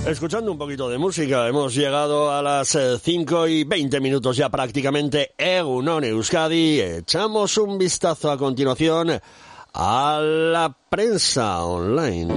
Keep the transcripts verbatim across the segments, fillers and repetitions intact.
Escuchando un poquito de música, hemos llegado a las cinco y veinte minutos ya prácticamente. Egunon Euskadi. Echamos un vistazo a continuación a la prensa online.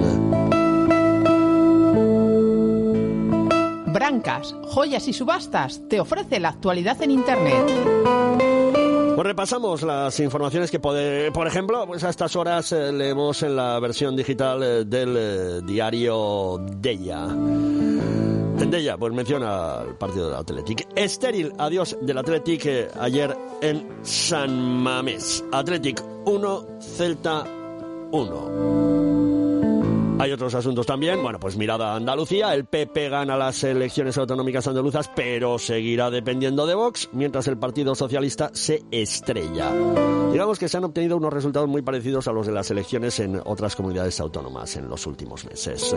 Brancas, joyas y subastas te ofrece la actualidad en Internet. Pues repasamos las informaciones que, poder, por ejemplo, pues a estas horas eh, leemos en la versión digital eh, del eh, diario Deia. En Deia, pues menciona el partido del Athletic. Estéril adiós del Athletic eh, ayer en San Mamés. Athletic uno, Celta uno. Hay otros asuntos también. Bueno, pues mirada a Andalucía. El P P gana las elecciones autonómicas andaluzas, pero seguirá dependiendo de Vox, mientras el Partido Socialista se estrella. Digamos que se han obtenido unos resultados muy parecidos a los de las elecciones en otras comunidades autónomas en los últimos meses.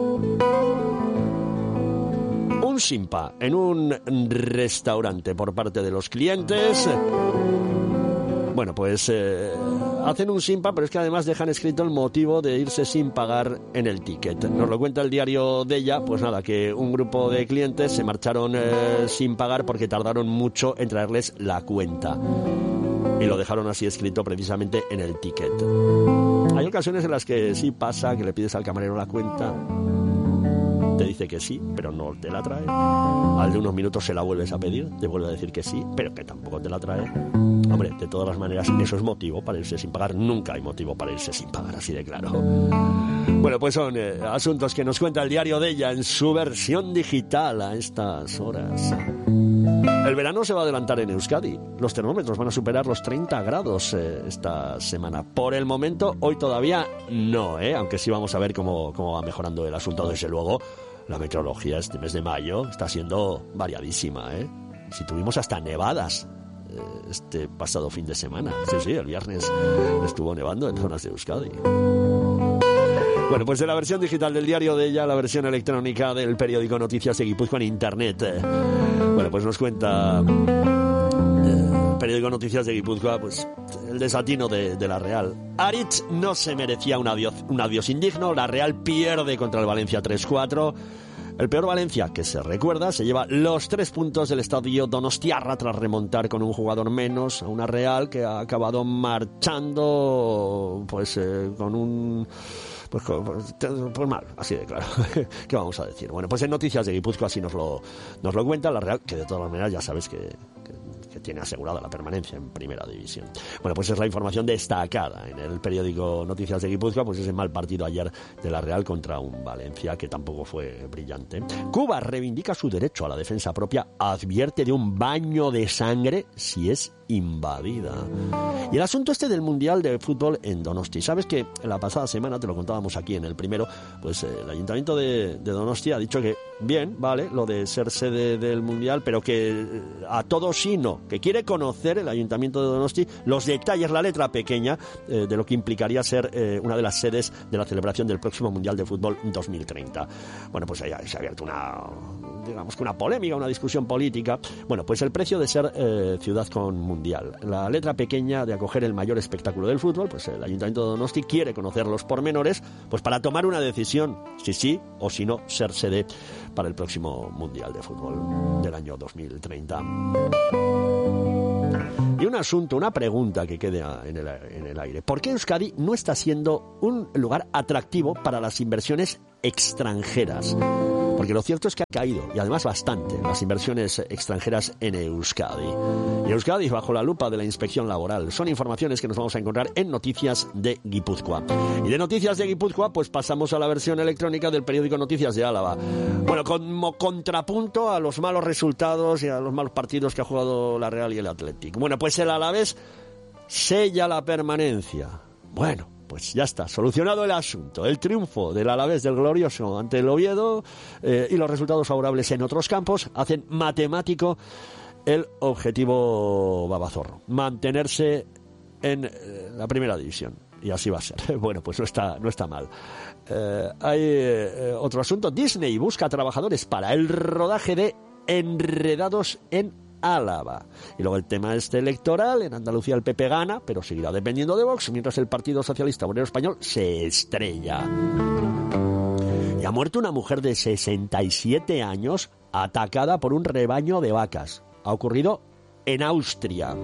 Un simpa en un restaurante por parte de los clientes. Bueno, pues eh, hacen un simpa, pero es que además dejan escrito el motivo de irse sin pagar en el ticket. Nos lo cuenta el diario Deia, pues nada, que un grupo de clientes se marcharon eh, sin pagar porque tardaron mucho en traerles la cuenta. Y lo dejaron así escrito precisamente en el ticket. Hay ocasiones en las que sí pasa que le pides al camarero la cuenta, te dice que sí, pero no te la trae. Al de unos minutos se la vuelves a pedir, te vuelve a decir que sí, pero que tampoco te la trae. Hombre, de todas las maneras, eso es motivo para irse sin pagar. Nunca hay motivo para irse sin pagar, así de claro. Bueno, pues son eh, asuntos que nos cuenta el diario Deia en su versión digital a estas horas. El verano se va a adelantar en Euskadi. Los termómetros van a superar los treinta grados eh, esta semana. Por el momento, hoy todavía no, ¿eh? Aunque sí vamos a ver cómo, cómo va mejorando el asunto. Desde luego, la meteorología este mes de mayo está siendo variadísima, ¿eh? Si tuvimos hasta nevadas eh, este pasado fin de semana. Sí, sí, el viernes estuvo nevando en zonas de Euskadi. Bueno, pues en la versión digital del diario Deia, la versión electrónica del periódico Noticias de Guipúzcoa en Internet. Bueno, pues nos cuenta el periódico Noticias de Guipúzcoa, pues el desatino de, de la Real. Aritz no se merecía un adiós, un adiós indigno. La Real pierde contra el Valencia tres cuatro. El peor Valencia, que se recuerda, se lleva los tres puntos del estadio Donostiarra tras remontar con un jugador menos a una Real que ha acabado marchando pues eh, con un... Pues, pues, pues mal, así de claro. ¿Qué vamos a decir? Bueno, pues en Noticias de Guipúzcoa así nos lo, nos lo cuenta la Real, que de todas maneras ya sabes que, que, que tiene asegurada la permanencia en Primera División. Bueno, pues es la información destacada en el periódico Noticias de Guipúzcoa, pues ese mal partido ayer de la Real contra un Valencia que tampoco fue brillante. Cuba reivindica su derecho a la defensa propia, advierte de un baño de sangre si es invadida. Y el asunto este del Mundial de Fútbol en Donosti. Sabes que la pasada semana, te lo contábamos aquí en el primero, pues eh, el Ayuntamiento de, de Donosti ha dicho que bien, vale, lo de ser sede del Mundial, pero que eh, a todo sí no, que quiere conocer el Ayuntamiento de Donosti los detalles, la letra pequeña eh, de lo que implicaría ser eh, una de las sedes de la celebración del próximo Mundial de Fútbol dos mil treinta. Bueno, pues ahí se ha abierto una, digamos que una polémica, una discusión política. Bueno, pues el precio de ser eh, ciudad con mundial. La letra pequeña de acoger el mayor espectáculo del fútbol, pues el Ayuntamiento de Donosti quiere conocer los pormenores, pues para tomar una decisión, si sí o si no ser sede para el próximo Mundial de Fútbol del año dos mil treinta. Y un asunto, una pregunta que quede en el, en el aire. ¿Por qué Euskadi no está siendo un lugar atractivo para las inversiones extranjeras? Porque lo cierto es que ha caído, y además bastante, las inversiones extranjeras en Euskadi. Y Euskadi bajo la lupa de la inspección laboral. Son informaciones que nos vamos a encontrar en Noticias de Guipúzcoa. Y de Noticias de Guipúzcoa, pues pasamos a la versión electrónica del periódico Noticias de Álava. Bueno, como contrapunto a los malos resultados y a los malos partidos que ha jugado la Real y el Athletic. Bueno, pues el Alavés sella la permanencia. Bueno, pues ya está, solucionado el asunto. El triunfo del Alavés del glorioso ante el Oviedo eh, y los resultados favorables en otros campos hacen matemático el objetivo babazorro, mantenerse en eh, la primera división. Y así va a ser. Bueno, pues no está, no está mal. Eh, hay eh, otro asunto. Disney busca trabajadores para el rodaje de Enredados en Álava. Y luego el tema este electoral. En Andalucía el P P gana, pero seguirá dependiendo de Vox, mientras el Partido Socialista Obrero Español se estrella. Y a muerto una mujer de sesenta y siete años atacada por un rebaño de vacas. Ha ocurrido en Austria.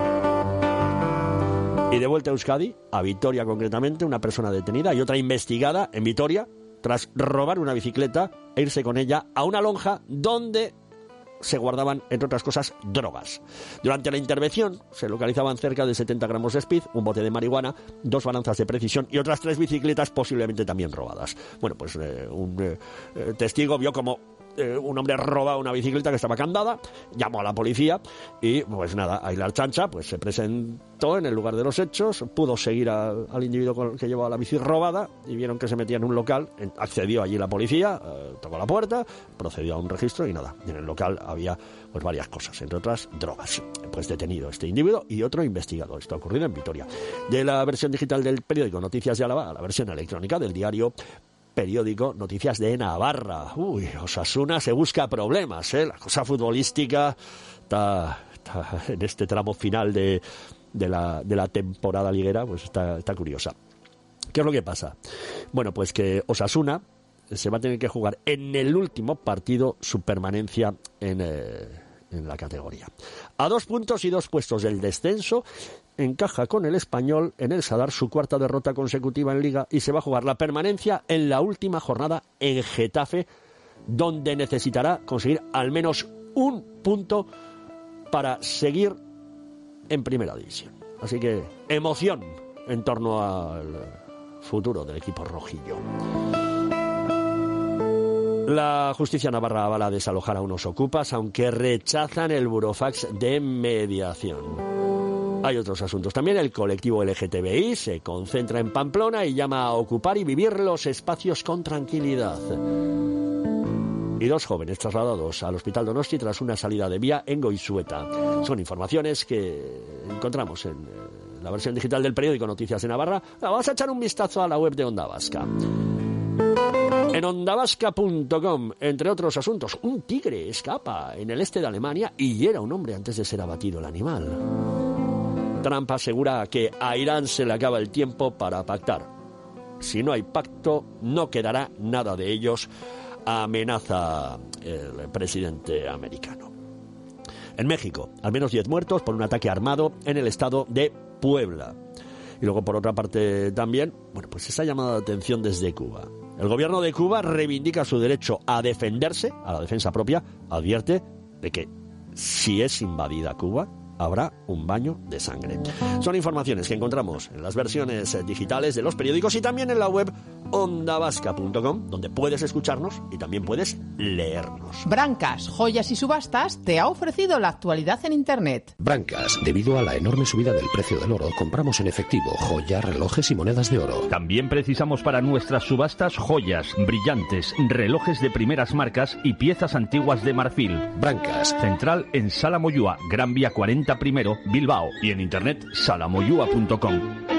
Y de vuelta a Euskadi, a Vitoria concretamente, una persona detenida y otra investigada en Vitoria tras robar una bicicleta e irse con ella a una lonja donde se guardaban, entre otras cosas, drogas. Durante la intervención se localizaban cerca de setenta gramos de speed, un bote de marihuana, dos balanzas de precisión y otras tres bicicletas posiblemente también robadas. Bueno, pues eh, un eh, testigo vio como eh, un hombre roba una bicicleta que estaba candada, llamó a la policía y, pues nada, Ailar Chancha pues se presentó en el lugar de los hechos, pudo seguir a, al individuo con, que llevaba la bici robada y vieron que se metía en un local, en, accedió allí la policía, eh, tocó la puerta, procedió a un registro y nada, en el local había pues varias cosas, entre otras drogas. Pues detenido este individuo y otro investigado. Esto ha ocurrido en Vitoria. De la versión digital del periódico Noticias de Álava a la versión electrónica del diario periódico Noticias de Navarra. Uy, Osasuna se busca problemas, ¿eh? La cosa futbolística está, está en este tramo final de, de, la, de la temporada liguera, pues está, está curiosa. ¿Qué es lo que pasa? Bueno, pues que Osasuna se va a tener que jugar en el último partido su permanencia en, eh, en la categoría. A dos puntos y dos puestos del descenso, encaja con el Español en el Sadar su cuarta derrota consecutiva en Liga y se va a jugar la permanencia en la última jornada en Getafe, donde necesitará conseguir al menos un punto para seguir en Primera División. Así que emoción en torno al futuro del equipo rojillo. La justicia navarra avala desalojar a unos ocupas, aunque rechazan el burofax de mediación. Hay otros asuntos también. El colectivo L G T B I se concentra en Pamplona y llama a ocupar y vivir los espacios con tranquilidad. Y dos jóvenes trasladados al Hospital Donosti tras una salida de vía en Goizueta. Son informaciones que encontramos en la versión digital del periódico Noticias de Navarra. Vamos a echar un vistazo a la web de Onda Vasca. En onda vasca punto com, entre otros asuntos, un tigre escapa en el este de Alemania y hiera a un hombre antes de ser abatido el animal. Trump asegura que a Irán se le acaba el tiempo para pactar. Si no hay pacto, no quedará nada de ellos, amenaza el presidente americano. En México, al menos diez muertos por un ataque armado en el estado de Puebla. Y luego, por otra parte, también, bueno, pues esa llamada de atención desde Cuba. El gobierno de Cuba reivindica su derecho a defenderse, a la defensa propia, advierte de que si es invadida Cuba, habrá un baño de sangre. Son informaciones que encontramos en las versiones digitales de los periódicos y también en la web onda vasca punto com, donde puedes escucharnos y también puedes leernos. Brancas, Joyas y Subastas te ha ofrecido la actualidad en Internet. Brancas, debido a la enorme subida del precio del oro, compramos en efectivo joyas, relojes y monedas de oro. También precisamos para nuestras subastas joyas, brillantes, relojes de primeras marcas y piezas antiguas de marfil. Brancas. Central en Sala Moyúa, Gran Vía cuarenta primero, Bilbao, y en internet sala moyúa punto com.